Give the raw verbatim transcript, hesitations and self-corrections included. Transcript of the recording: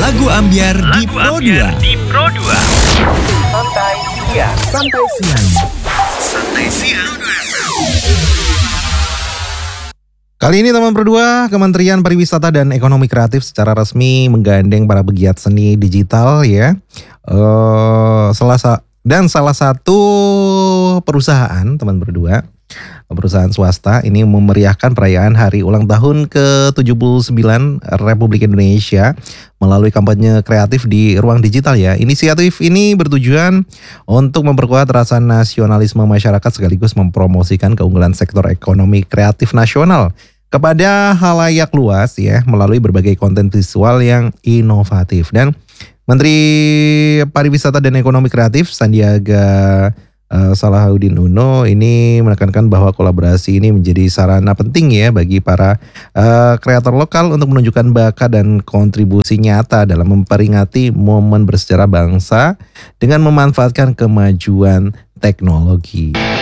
Lagu Ambyar di Pro dua. Di Pro dua. Santai siang. Santai siang. Santai siang. Kali ini teman Pro dua, Kementerian Pariwisata dan Ekonomi Kreatif secara resmi menggandeng para pegiat seni digital ya. Uh, salah sa- dan salah satu perusahaan teman Pro dua, perusahaan swasta ini memeriahkan perayaan hari ulang tahun ke tujuh puluh sembilan Republik Indonesia melalui kampanye kreatif di ruang digital ya. Inisiatif ini bertujuan untuk memperkuat rasa nasionalisme masyarakat sekaligus mempromosikan keunggulan sektor ekonomi kreatif nasional kepada halayak luas ya melalui berbagai konten visual yang inovatif. Dan Menteri Pariwisata dan Ekonomi Kreatif Sandiaga uh, Salahuddin Uno ini menekankan bahwa kolaborasi ini menjadi sarana penting ya bagi para uh, kreator lokal untuk menunjukkan bakat dan kontribusi nyata dalam memperingati momen bersejarah bangsa dengan memanfaatkan kemajuan teknologi.